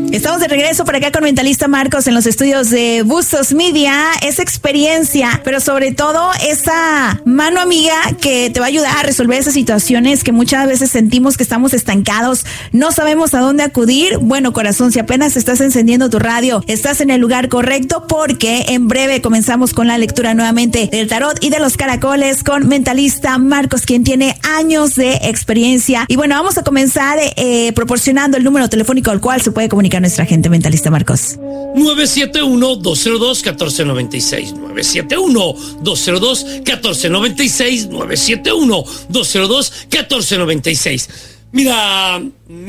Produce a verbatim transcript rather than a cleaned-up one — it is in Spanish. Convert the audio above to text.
Estamos de regreso por acá con Mentalista Marcos en los estudios de Bustos Media. Esa experiencia, pero sobre todo esa mano amiga que te va a ayudar a resolver esas situaciones que muchas veces sentimos que estamos estancados, no sabemos a dónde acudir. Bueno, corazón, si apenas estás encendiendo tu radio, estás en el lugar correcto, porque en breve comenzamos con la lectura nuevamente del tarot y de los caracoles con Mentalista Marcos, quien tiene años de experiencia. Y bueno, vamos a comenzar eh, proporcionando el número telefónico al cual se puede comunicar nuestra gente. Mentalista Marcos. nueve siete uno, dos cero dos, uno cuatro nueve seis. nueve siete uno, dos cero dos, uno cuatro nueve seis. nueve siete uno, dos cero dos, uno cuatro nueve seis. Mira...